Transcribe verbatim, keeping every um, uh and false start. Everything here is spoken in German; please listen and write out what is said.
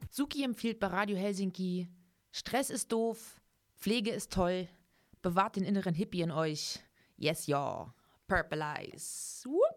Suki empfiehlt bei Radio Helsinki: Stress ist doof, Pflege ist toll, bewahrt den inneren Hippie in euch. Yes, ja. Purple Eyes. Woo!